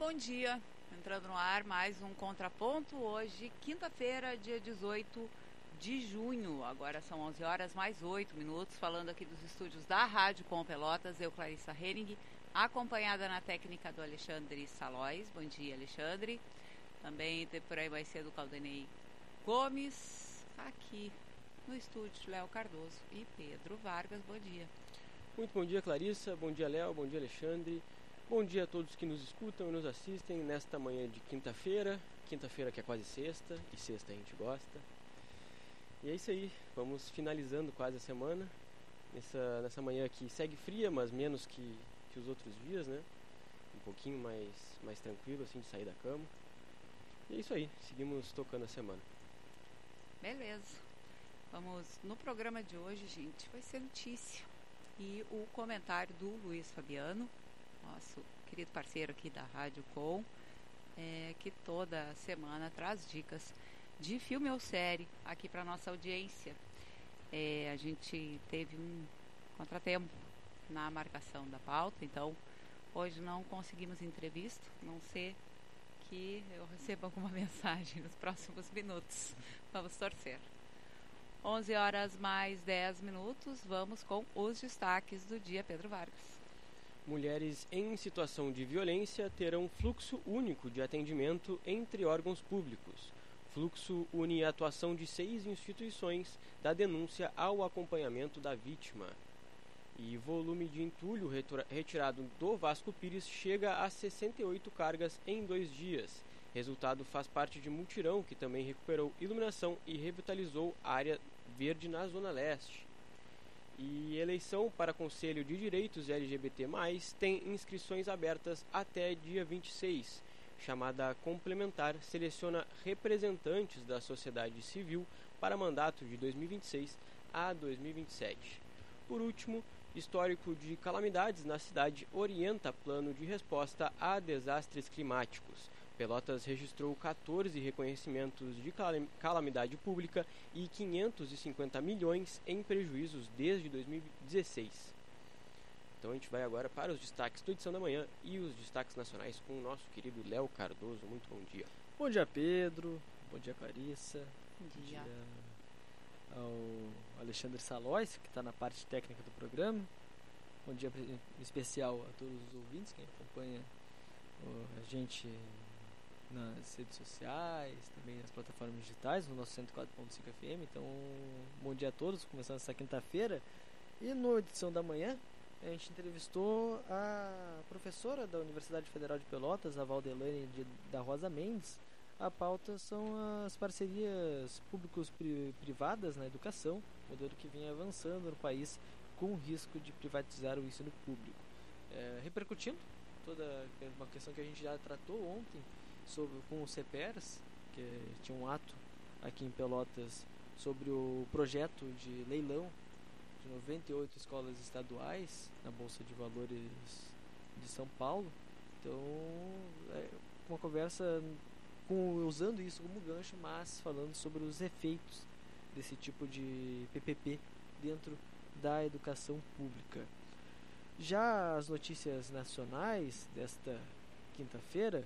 bom dia. Entrando no ar mais um Contraponto. Hoje, quinta-feira, dia 18 de junho. Agora são 11 horas mais 8 minutos. Falando aqui dos estúdios da Rádio Com Pelotas. Eu, Clarissa Henning, acompanhada na técnica do Alexandre Salóis. Bom dia, Alexandre. Também teve por aí mais cedo o Caldenei Gomes. Aqui no estúdio, Léo Cardoso e Pedro Vargas. Bom dia. Muito bom dia, Clarissa. Bom dia, Léo. Bom dia, Alexandre. Bom dia a todos que nos escutam e nos assistem nesta manhã de quinta-feira. Quinta-feira que é quase sexta, e sexta a gente gosta. E é isso aí, vamos finalizando quase a semana. Nessa manhã que segue fria, mas menos que os outros dias, né? Um pouquinho mais tranquilo, assim, de sair da cama. E é isso aí, seguimos tocando a semana. Beleza. Vamos, no programa de hoje, gente, vai ser notícia. E o comentário do Luiz Fabiano, nosso querido parceiro aqui da Rádio Com, que toda semana traz dicas de filme ou série aqui para nossa audiência. A gente teve um contratempo na marcação da pauta, então hoje não conseguimos entrevista, a não ser que eu receba alguma mensagem nos próximos minutos. Vamos torcer. 11 horas mais 10 minutos, vamos com os destaques do dia, Pedro Vargas. Mulheres em situação de violência terão fluxo único de atendimento entre órgãos públicos. Fluxo une a atuação de 6 instituições, da denúncia ao acompanhamento da vítima. E volume de entulho retirado do Vasco Pires chega a 68 cargas em 2 dias. Resultado faz parte de mutirão que também recuperou iluminação e revitalizou a área verde na Zona Leste. E eleição para Conselho de Direitos LGBT+, tem inscrições abertas até dia 26. Chamada complementar seleciona representantes da sociedade civil para mandato de 2026 a 2027. Por último, histórico de calamidades na cidade orienta plano de resposta a desastres climáticos. Pelotas registrou 14 reconhecimentos de calamidade pública e 550 milhões em prejuízos desde 2016. Então a gente vai agora para os destaques da edição da manhã e os destaques nacionais com o nosso querido Léo Cardoso. Muito bom dia. Bom dia, Pedro. Bom dia, Clarissa. Bom dia Ao Alexandre Salóis, que está na parte técnica do programa. Bom dia em especial a todos os ouvintes que acompanham a gente nas redes sociais, também nas plataformas digitais, no nosso 104.5 FM. Então, bom dia a todos, começando essa quinta-feira. E na edição da manhã, a gente entrevistou a professora da Universidade Federal de Pelotas, a Valdelane da Rosa Mendes. A pauta são as parcerias públicos-privadas na educação, modelo que vem avançando no país com o risco de privatizar o ensino público. Repercutindo toda uma questão que a gente já tratou ontem, com o CEPERS, que tinha um ato aqui em Pelotas sobre o projeto de leilão de 98 escolas estaduais na Bolsa de Valores de São Paulo. Então, uma conversa usando isso como gancho, mas falando sobre os efeitos desse tipo de PPP dentro da educação pública. Já as notícias nacionais desta quinta-feira,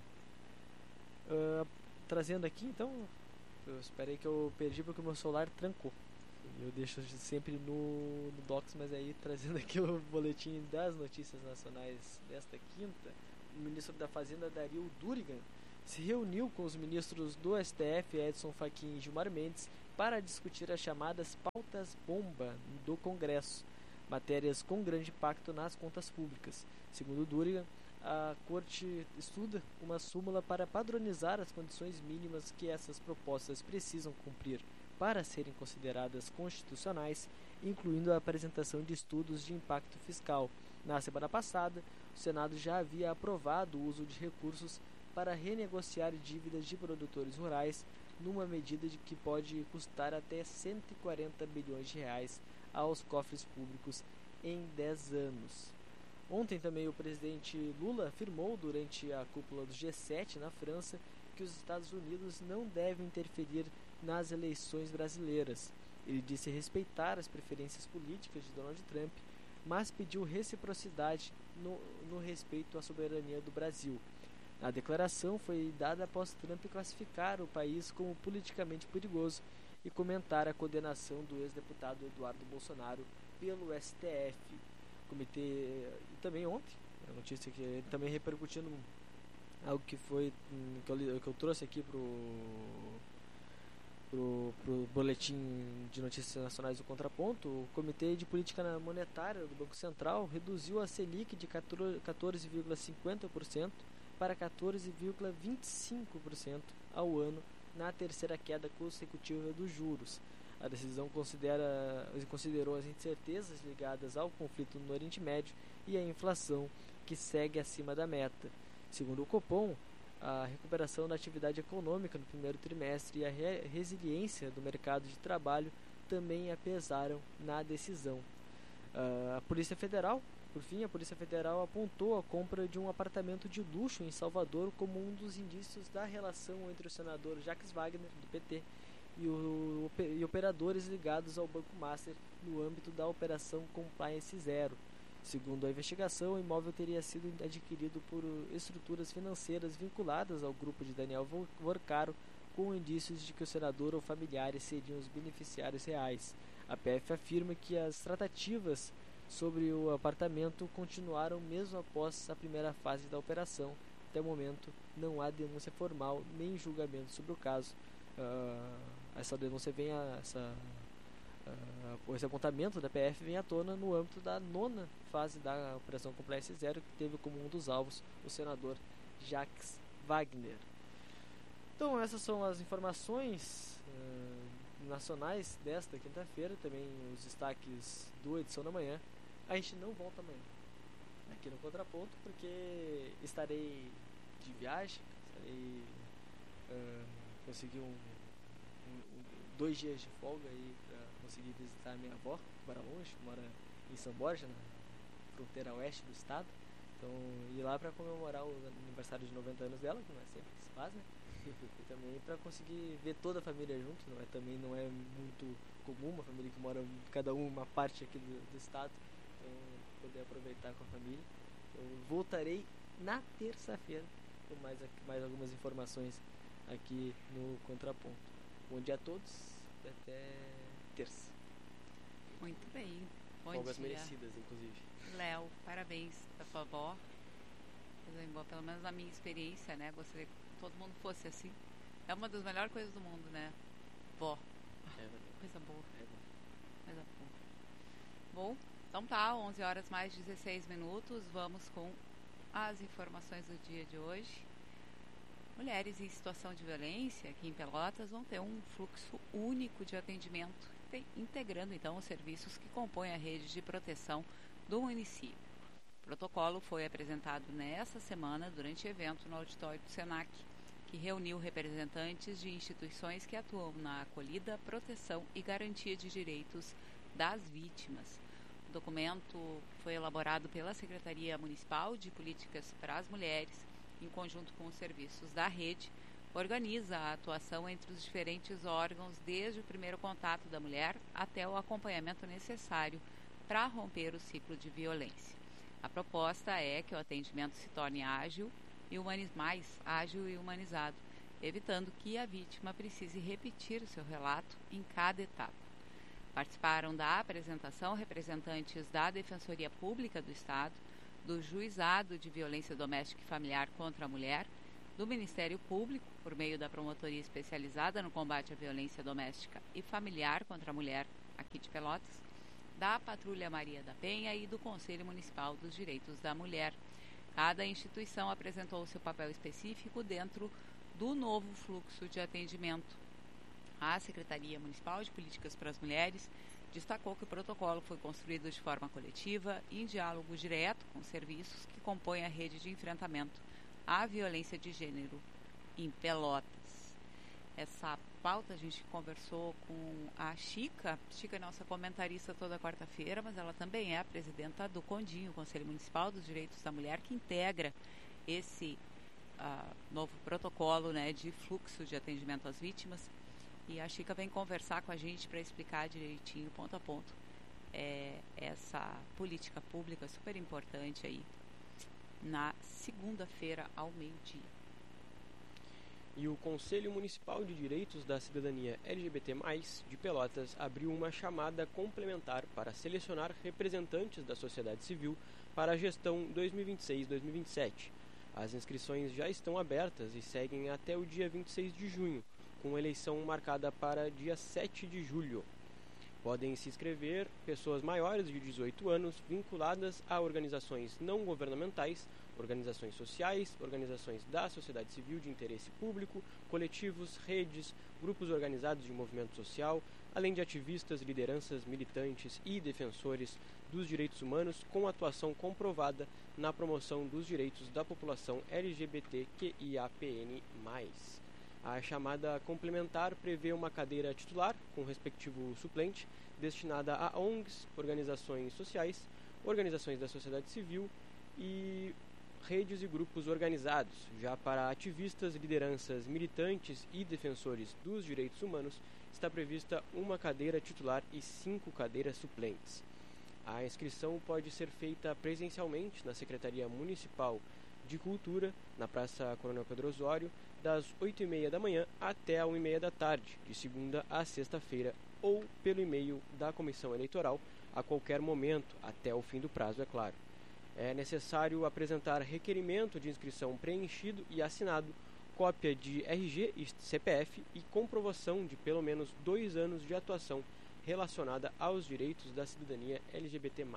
trazendo aqui, então, eu esperei que eu perdi porque o meu celular trancou. Eu deixo sempre no Docs, mas aí trazendo aqui o boletim das notícias nacionais desta quinta, o ministro da Fazenda, Dario Durigan, se reuniu com os ministros do STF, Edson Fachin e Gilmar Mendes, para discutir as chamadas pautas-bomba do Congresso, matérias com grande impacto nas contas públicas. Segundo Durigan, a Corte estuda uma súmula para padronizar as condições mínimas que essas propostas precisam cumprir para serem consideradas constitucionais, incluindo a apresentação de estudos de impacto fiscal. Na semana passada, o Senado já havia aprovado o uso de recursos para renegociar dívidas de produtores rurais, numa medida de que pode custar até 140 bilhões de reais aos cofres públicos em 10 anos. Ontem também o presidente Lula afirmou durante a cúpula do G7 na França que os Estados Unidos não devem interferir nas eleições brasileiras. Ele disse respeitar as preferências políticas de Donald Trump, mas pediu reciprocidade no respeito à soberania do Brasil. A declaração foi dada após Trump classificar o país como politicamente perigoso e comentar a condenação do ex-deputado Eduardo Bolsonaro pelo STF. O comitê, e também ontem, a notícia que ele também repercutindo algo que foi que eu trouxe aqui pro boletim de notícias nacionais do Contraponto. O Comitê de Política Monetária do Banco Central reduziu a Selic de 14,50% para 14,25% ao ano na terceira queda consecutiva dos juros. A decisão considerou as incertezas ligadas ao conflito no Oriente Médio e a inflação que segue acima da meta. Segundo o Copom, a recuperação da atividade econômica no primeiro trimestre e a resiliência do mercado de trabalho também pesaram na decisão. A Polícia Federal apontou a compra de um apartamento de luxo em Salvador como um dos indícios da relação entre o senador Jacques Wagner, do PT, e operadores ligados ao Banco Master no âmbito da Operação Compliance Zero. Segundo a investigação, o imóvel teria sido adquirido por estruturas financeiras vinculadas ao grupo de Daniel Vorcaro, com indícios de que o senador ou familiares seriam os beneficiários reais. A PF afirma que as tratativas sobre o apartamento continuaram mesmo após a primeira fase da operação. Até o momento, não há denúncia formal nem julgamento sobre o caso. Essa denúncia esse apontamento da PF vem à tona no âmbito da nona fase da Operação Compliance Zero, que teve como um dos alvos o senador Jacques Wagner. Então, essas são as informações nacionais desta quinta-feira, também os destaques do Edição da Manhã. A gente não volta amanhã aqui no Contraponto, porque estarei de viagem, consegui 2 dias de folga aí para conseguir visitar a minha avó, que mora longe, mora em São Borja, na fronteira oeste do estado. Então, ir lá para comemorar o aniversário de 90 anos dela, que não é sempre que se faz, né? E também para conseguir ver toda a família junto. Também não é muito comum uma família que mora cada uma parte aqui do estado. Então, poder aproveitar com a família. Eu voltarei na terça-feira com mais algumas informações aqui no Contraponto. Bom dia a todos, até terça. Muito bem. Bom Folgas dia. merecidas, inclusive. Léo, parabéns da tua avó. Pelo menos na minha experiência, né? Gostaria que todo mundo fosse assim. É uma das melhores coisas do mundo, né? Vó. Coisa boa. Coisa boa. Bom, então tá, 11 horas mais 16 minutos. Vamos com as informações do dia de hoje. Mulheres em situação de violência aqui em Pelotas vão ter um fluxo único de atendimento, integrando então os serviços que compõem a rede de proteção do município. O protocolo foi apresentado nesta semana durante evento no auditório do SENAC, que reuniu representantes de instituições que atuam na acolhida, proteção e garantia de direitos das vítimas. O documento foi elaborado pela Secretaria Municipal de Políticas para as Mulheres, em conjunto com os serviços da rede, organiza a atuação entre os diferentes órgãos desde o primeiro contato da mulher até o acompanhamento necessário para romper o ciclo de violência. A proposta é que o atendimento se torne mais ágil e humanizado, evitando que a vítima precise repetir o seu relato em cada etapa. Participaram da apresentação representantes da Defensoria Pública do Estado, do Juizado de Violência Doméstica e Familiar contra a Mulher, do Ministério Público, por meio da Promotoria Especializada no Combate à Violência Doméstica e Familiar contra a Mulher, aqui de Pelotas, da Patrulha Maria da Penha e do Conselho Municipal dos Direitos da Mulher. Cada instituição apresentou seu papel específico dentro do novo fluxo de atendimento. A Secretaria Municipal de Políticas para as Mulheres destacou que o protocolo foi construído de forma coletiva e em diálogo direto com os serviços que compõem a rede de enfrentamento à violência de gênero em Pelotas. Essa pauta a gente conversou com a Chica. Chica é nossa comentarista toda quarta-feira, mas ela também é a presidenta do CONDIM, o Conselho Municipal dos Direitos da Mulher, que integra esse novo protocolo, né, de fluxo de atendimento às vítimas. E a Chica vem conversar com a gente para explicar direitinho, ponto a ponto, essa política pública super importante aí na segunda-feira ao meio-dia. E o Conselho Municipal de Direitos da Cidadania LGBT+, de Pelotas, abriu uma chamada complementar para selecionar representantes da sociedade civil para a gestão 2026-2027. As inscrições já estão abertas e seguem até o dia 26 de junho, com eleição marcada para dia 7 de julho. Podem se inscrever pessoas maiores de 18 anos vinculadas a organizações não governamentais, organizações sociais, organizações da sociedade civil de interesse público, coletivos, redes, grupos organizados de movimento social, além de ativistas, lideranças, militantes e defensores dos direitos humanos com atuação comprovada na promoção dos direitos da população LGBTQIAPN+. A chamada complementar prevê uma cadeira titular, com respectivo suplente, destinada a ONGs, organizações sociais, organizações da sociedade civil e redes e grupos organizados. Já para ativistas, lideranças, militantes e defensores dos direitos humanos, está prevista uma cadeira titular e 5 cadeiras suplentes. A inscrição pode ser feita presencialmente na Secretaria Municipal de Cultura, na Praça Coronel Pedro Osório, das 8h30 da manhã até a 1h30 da tarde, de segunda a sexta-feira, ou pelo e-mail da Comissão Eleitoral, a qualquer momento, até o fim do prazo, é claro. É necessário apresentar requerimento de inscrição preenchido e assinado, cópia de RG e CPF e comprovação de pelo menos 2 anos de atuação relacionada aos direitos da cidadania LGBT+.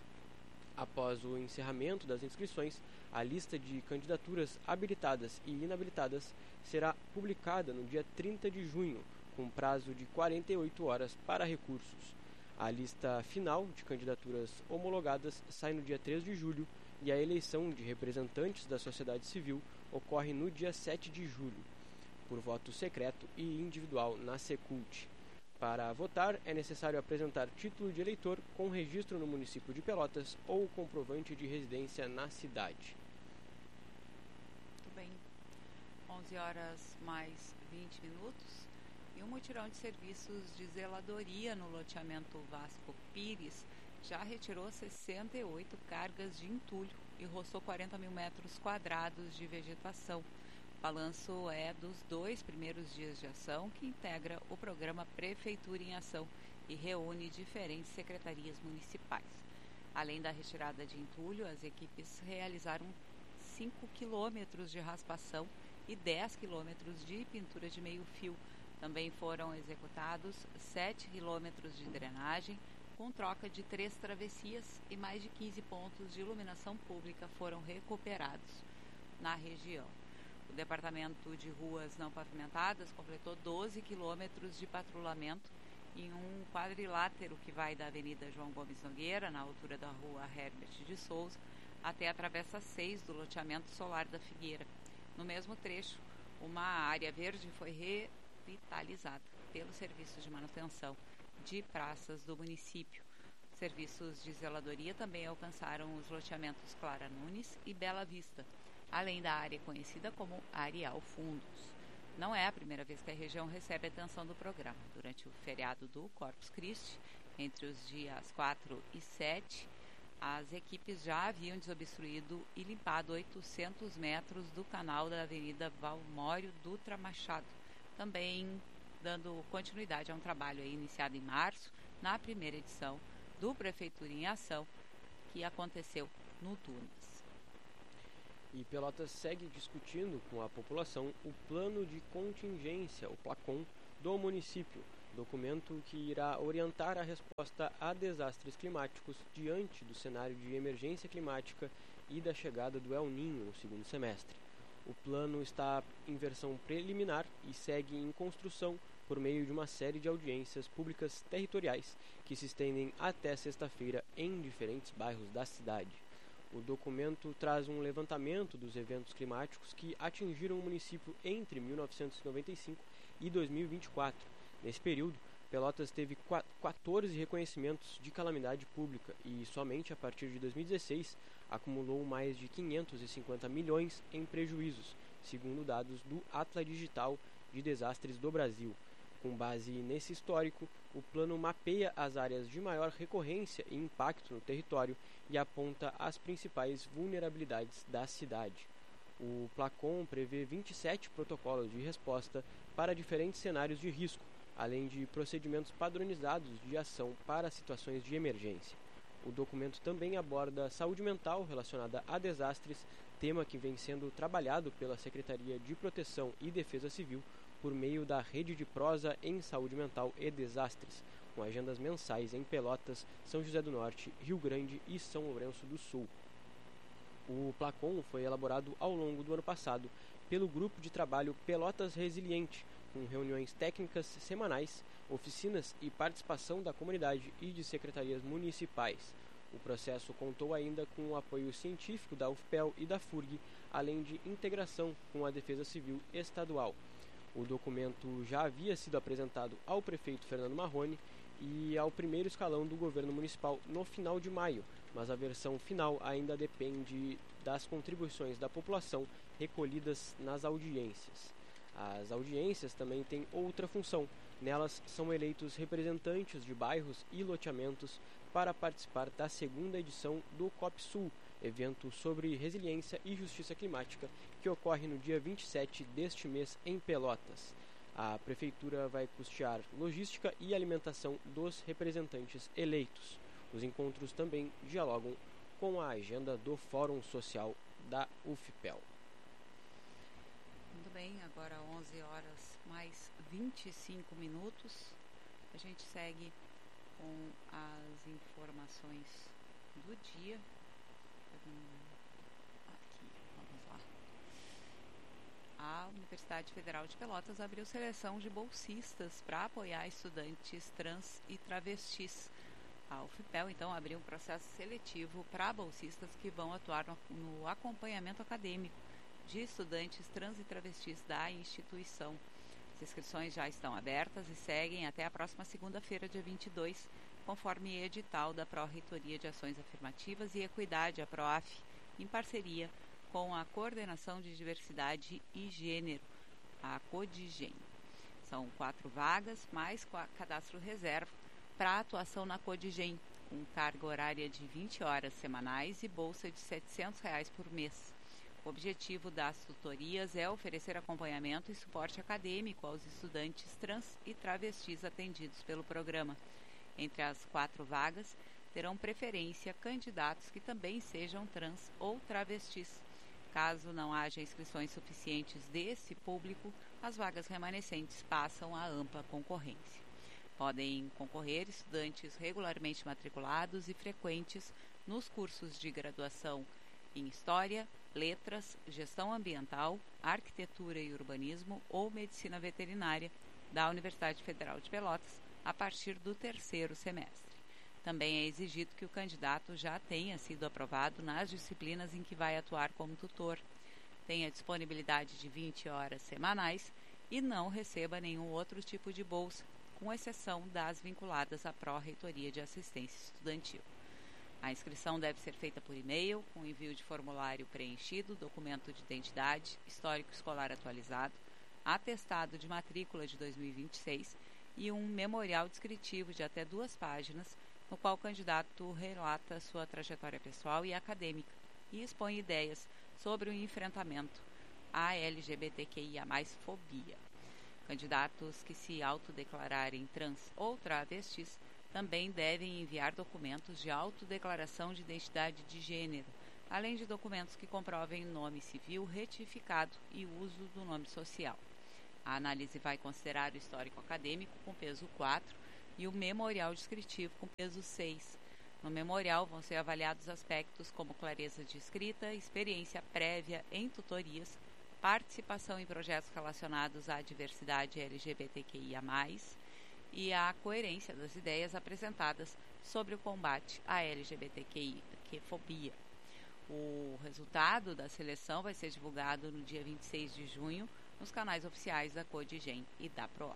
Após o encerramento das inscrições, a lista de candidaturas habilitadas e inabilitadas será publicada no dia 30 de junho, com prazo de 48 horas para recursos. A lista final de candidaturas homologadas sai no dia 3 de julho e a eleição de representantes da sociedade civil ocorre no dia 7 de julho, por voto secreto e individual na Secult. Para votar, é necessário apresentar título de eleitor com registro no município de Pelotas ou comprovante de residência na cidade. Muito bem. 11 horas mais 20 minutos. E um mutirão de serviços de zeladoria no loteamento Vasco Pires já retirou 68 cargas de entulho e roçou 40 mil metros quadrados de vegetação. O balanço é dos 2 primeiros dias de ação, que integra o programa Prefeitura em Ação e reúne diferentes secretarias municipais. Além da retirada de entulho, as equipes realizaram 5 quilômetros de raspação e 10 quilômetros de pintura de meio-fio. Também foram executados 7 quilômetros de drenagem, com troca de 3 travessias, e mais de 15 pontos de iluminação pública foram recuperados na região. O Departamento de Ruas Não Pavimentadas completou 12 quilômetros de patrulhamento em um quadrilátero que vai da Avenida João Gomes Nogueira, na altura da Rua Herbert de Souza, até a Travessa 6 do loteamento Solar da Figueira. No mesmo trecho, uma área verde foi revitalizada pelo Serviço de Manutenção de Praças do município. Serviços de zeladoria também alcançaram os loteamentos Clara Nunes e Bela Vista, além da área conhecida como Areal Fundos. Não é a primeira vez que a região recebe atenção do programa. Durante o feriado do Corpus Christi, entre os dias 4 e 7, as equipes já haviam desobstruído e limpado 800 metros do canal da Avenida Valmório Dutra Machado, também dando continuidade a um trabalho iniciado em março, na primeira edição do Prefeitura em Ação, que aconteceu no Tunas. E Pelotas segue discutindo com a população o plano de contingência, o PLACON, do município, documento que irá orientar a resposta a desastres climáticos diante do cenário de emergência climática e da chegada do El Niño no segundo semestre. O plano está em versão preliminar e segue em construção por meio de uma série de audiências públicas territoriais que se estendem até sexta-feira em diferentes bairros da cidade. O documento traz um levantamento dos eventos climáticos que atingiram o município entre 1995 e 2024. Nesse período, Pelotas teve 14 reconhecimentos de calamidade pública e somente a partir de 2016 acumulou mais de 550 milhões em prejuízos, segundo dados do Atlas Digital de Desastres do Brasil. Com base nesse histórico, o plano mapeia as áreas de maior recorrência e impacto no território e aponta as principais vulnerabilidades da cidade. O Placon prevê 27 protocolos de resposta para diferentes cenários de risco, além de procedimentos padronizados de ação para situações de emergência. O documento também aborda saúde mental relacionada a desastres, tema que vem sendo trabalhado pela Secretaria de Proteção e Defesa Civil por meio da Rede de Prosa em Saúde Mental e Desastres, com agendas mensais em Pelotas, São José do Norte, Rio Grande e São Lourenço do Sul. O Placon foi elaborado ao longo do ano passado pelo Grupo de Trabalho Pelotas Resiliente, com reuniões técnicas semanais, oficinas e participação da comunidade e de secretarias municipais. O processo contou ainda com o apoio científico da UFPEL e da FURG, além de integração com a Defesa Civil Estadual. O documento já havia sido apresentado ao prefeito Fernando Marrone e ao primeiro escalão do governo municipal no final de maio, mas a versão final ainda depende das contribuições da população recolhidas nas audiências. As audiências também têm outra função. Nelas são eleitos representantes de bairros e loteamentos para participar da segunda edição do COP-Sul, evento sobre resiliência e justiça climática, que ocorre no dia 27 deste mês em Pelotas. A Prefeitura vai custear logística e alimentação dos representantes eleitos. Os encontros também dialogam com a agenda do Fórum Social da UFPEL. Muito bem, agora 11 horas mais 25 minutos. A gente segue com as informações do dia. Aqui, vamos lá. A Universidade Federal de Pelotas abriu seleção de bolsistas para apoiar estudantes trans e travestis. A UFPEL, então, abriu um processo seletivo para bolsistas que vão atuar no acompanhamento acadêmico de estudantes trans e travestis da instituição. As inscrições já estão abertas e seguem até a próxima segunda-feira, dia 22, conforme edital da Pró-Reitoria de Ações Afirmativas e Equidade, a PROAF, em parceria com a Coordenação de Diversidade e Gênero, a CODIGEM. São 4 vagas, mais cadastro reserva para atuação na CODIGEM, com carga horária de 20 horas semanais e bolsa de R$ 700 por mês. O objetivo das tutorias é oferecer acompanhamento e suporte acadêmico aos estudantes trans e travestis atendidos pelo programa. Entre as 4 vagas, terão preferência candidatos que também sejam trans ou travestis. Caso não haja inscrições suficientes desse público, as vagas remanescentes passam à ampla concorrência. Podem concorrer estudantes regularmente matriculados e frequentes nos cursos de graduação em História, Letras, Gestão Ambiental, Arquitetura e Urbanismo ou Medicina Veterinária da Universidade Federal de Pelotas a partir do 3º semestre. Também é exigido que o candidato já tenha sido aprovado nas disciplinas em que vai atuar como tutor, tenha disponibilidade de 20 horas semanais e não receba nenhum outro tipo de bolsa, com exceção das vinculadas à Pró-Reitoria de Assistência Estudantil. A inscrição deve ser feita por e-mail, com envio de formulário preenchido, documento de identidade, histórico escolar atualizado, atestado de matrícula de 2026 e um memorial descritivo de até 2 páginas, no qual o candidato relata sua trajetória pessoal e acadêmica e expõe ideias sobre o enfrentamento à LGBTQIA+fobia. Candidatos que se autodeclararem trans ou travestis também devem enviar documentos de autodeclaração de identidade de gênero, além de documentos que comprovem nome civil retificado e uso do nome social. A análise vai considerar o histórico acadêmico com peso 4 e o memorial descritivo com peso 6. No memorial vão ser avaliados aspectos como clareza de escrita, experiência prévia em tutorias, participação em projetos relacionados à diversidade LGBTQIA+, e a coerência das ideias apresentadas sobre o combate à LGBTQI-fobia. O resultado da seleção vai ser divulgado no dia 26 de junho nos canais oficiais da CODIGEM e da PROAF.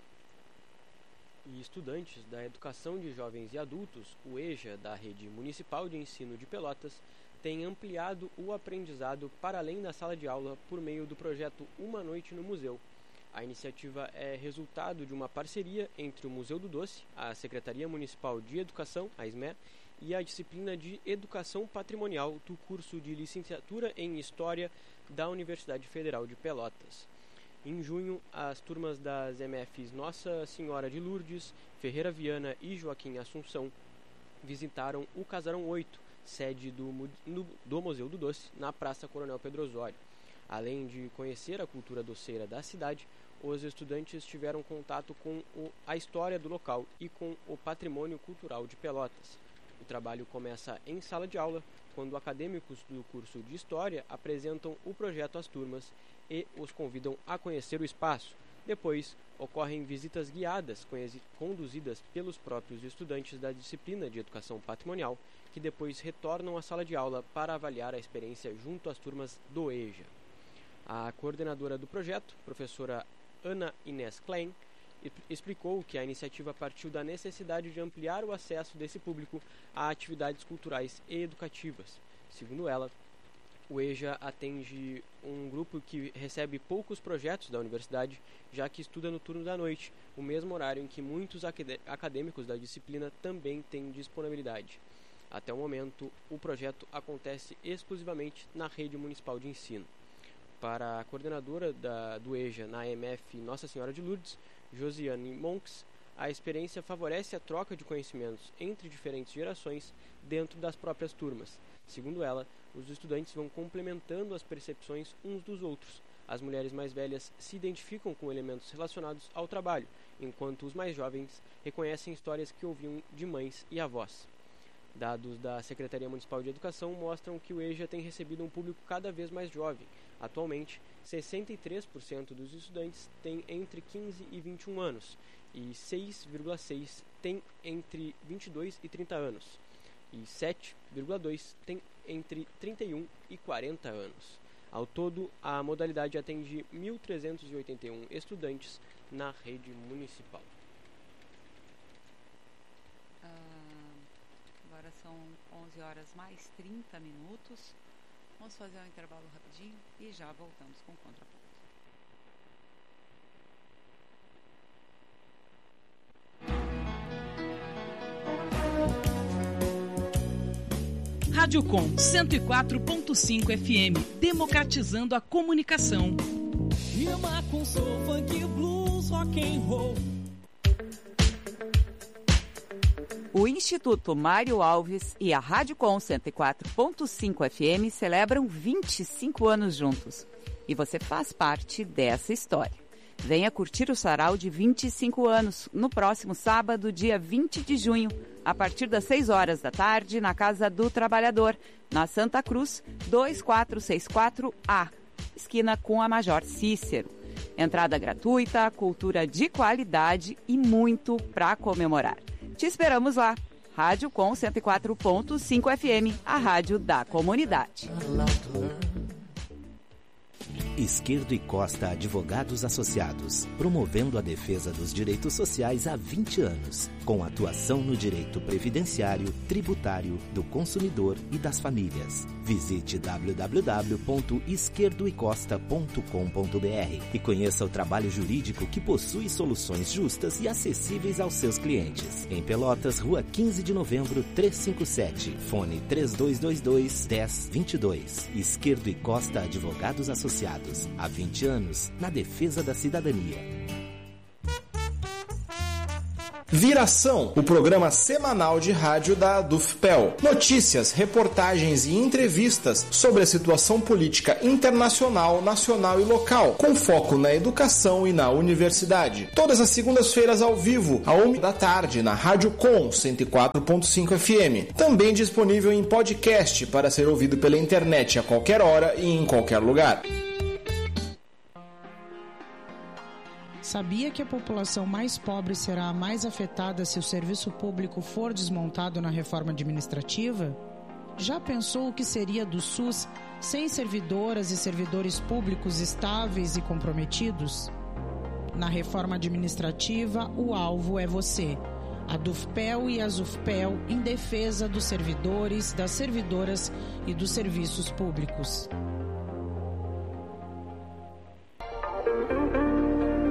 E estudantes da Educação de Jovens e Adultos, o EJA, da Rede Municipal de Ensino de Pelotas, têm ampliado o aprendizado para além da sala de aula por meio do projeto Uma Noite no Museu. A iniciativa é resultado de uma parceria entre o Museu do Doce, a Secretaria Municipal de Educação, a SME, e a disciplina de Educação Patrimonial do curso de Licenciatura em História da Universidade Federal de Pelotas. Em junho, as turmas das MFs Nossa Senhora de Lourdes, Ferreira Viana e Joaquim Assunção visitaram o Casarão 8, sede do Museu do Doce, na Praça Coronel Pedro Osório. Além de conhecer a cultura doceira da cidade, os estudantes tiveram contato com a história do local e com o patrimônio cultural de Pelotas. O trabalho começa em sala de aula, quando acadêmicos do curso de História apresentam o projeto às turmas e os convidam a conhecer o espaço. Depois, ocorrem visitas guiadas conduzidas pelos próprios estudantes da disciplina de Educação Patrimonial, que depois retornam à sala de aula para avaliar a experiência junto às turmas do EJA. A coordenadora do projeto, professora Ana Inês Klein, explicou que a iniciativa partiu da necessidade de ampliar o acesso desse público a atividades culturais e educativas. Segundo ela, o EJA atende um grupo que recebe poucos projetos da universidade, já que estuda no turno da noite, o mesmo horário em que muitos acadêmicos da disciplina também têm disponibilidade. Até o momento, o projeto acontece exclusivamente na rede municipal de ensino. Para a coordenadora do EJA na MF Nossa Senhora de Lourdes, Josiane Monks, a experiência favorece a troca de conhecimentos entre diferentes gerações dentro das próprias turmas. Segundo ela, os estudantes vão complementando as percepções uns dos outros. As mulheres mais velhas se identificam com elementos relacionados ao trabalho, enquanto os mais jovens reconhecem histórias que ouviam de mães e avós. Dados da Secretaria Municipal de Educação mostram que o EJA tem recebido um público cada vez mais jovem. Atualmente, 63% dos estudantes têm entre 15 e 21 anos e 6,6% têm entre 22 e 30 anos e 7,2% têm entre 31 e 40 anos. Ao todo, a modalidade atende 1.381 estudantes na rede municipal. Agora são 11 horas mais 30 minutos. Vamos fazer um intervalo rapidinho e já voltamos com o Contraponto. Rádio Com 104.5 FM, democratizando a comunicação. Rima com soul, funk, blues, rock and roll. O Instituto Mário Alves e a Rádio Com 104.5 FM celebram 25 anos juntos. E você faz parte dessa história. Venha curtir o sarau de 25 anos no próximo sábado, dia 20 de junho, a partir das 6 horas da tarde, na Casa do Trabalhador, na Santa Cruz, 2464A, esquina com a Major Cícero. Entrada gratuita, cultura de qualidade e muito para comemorar. Te esperamos lá. Rádio Com 104.5 FM, a rádio da comunidade. Esquerdo e Costa Advogados Associados, promovendo a defesa dos direitos sociais há 20 anos, com atuação no direito previdenciário, tributário, do consumidor e das famílias. Visite www.esquerdoecosta.com.br e conheça o trabalho jurídico que possui soluções justas e acessíveis aos seus clientes. Em Pelotas, Rua 15 de Novembro, 357, fone 3222-1022. Esquerdo e Costa Advogados Associados. Há 20 anos, na defesa da cidadania. Viração, o programa semanal de rádio da Dufpel. Notícias, reportagens e entrevistas sobre a situação política internacional, nacional e local, com foco na educação e na universidade. Todas as segundas-feiras ao vivo, à 1 da tarde, na Rádio Com 104.5 FM. Também disponível em podcast para ser ouvido pela internet a qualquer hora e em qualquer lugar. Sabia que a população mais pobre será a mais afetada se o serviço público for desmontado na reforma administrativa? Já pensou o que seria do SUS sem servidoras e servidores públicos estáveis e comprometidos? Na reforma administrativa, o alvo é você. A Dufpel e a Zufpel em defesa dos servidores, das servidoras e dos serviços públicos.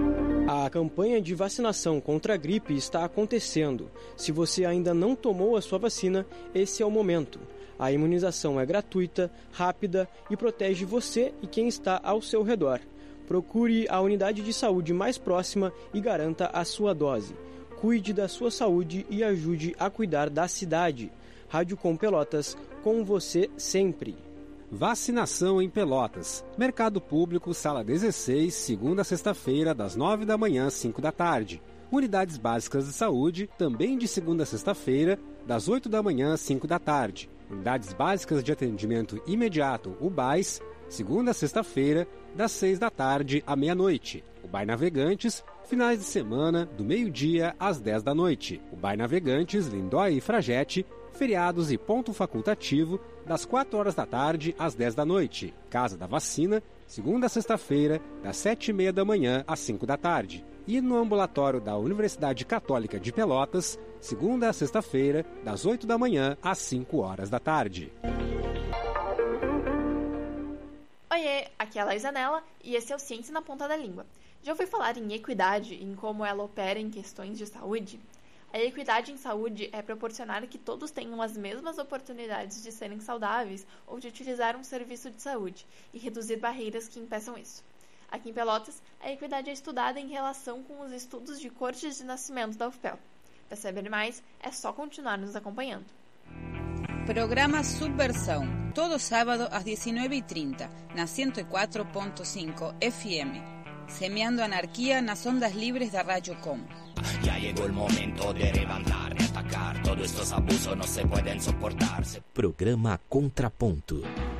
A campanha de vacinação contra a gripe está acontecendo. Se você ainda não tomou a sua vacina, esse é o momento. A imunização é gratuita, rápida e protege você e quem está ao seu redor. Procure a unidade de saúde mais próxima e garanta a sua dose. Cuide da sua saúde e ajude a cuidar da cidade. Rádio Com Pelotas, com você sempre. Vacinação em Pelotas. Mercado Público, Sala 16, segunda a sexta-feira, das 9 da manhã às 5 da tarde. Unidades Básicas de Saúde, também de segunda a sexta-feira, das 8 da manhã às 5 da tarde. Unidades Básicas de Atendimento Imediato, UBAIS, segunda a sexta-feira, das 6 da tarde à meia-noite. UBAI Navegantes, finais de semana, do meio-dia às 10 da noite. UBAI Navegantes, Lindóia e Fragete, feriados e ponto facultativo, das 4 horas da tarde às 10 da noite. Casa da Vacina, segunda a sexta-feira, das 7h30 da manhã às 5 da tarde. E no ambulatório da Universidade Católica de Pelotas, segunda a sexta-feira, das 8 da manhã às 5 horas da tarde. Oiê, aqui é a Laís Anela e esse é o Ciência na Ponta da Língua. Já ouviu falar em equidade e em como ela opera em questões de saúde? A equidade em saúde é proporcionar que todos tenham as mesmas oportunidades de serem saudáveis ou de utilizar um serviço de saúde e reduzir barreiras que impeçam isso. Aqui em Pelotas, a equidade é estudada em relação com os estudos de cortes de nascimento da UFPEL. Para saber mais, é só continuar nos acompanhando. Programa Subversão, todo sábado às 19h30, na 104.5 FM. Semeando anarquía nas ondas libres da Rádio Com. Ya llegó el momento de levantar, de atacar. Todos estos abusos no se pueden soportar. Programa Contraponto.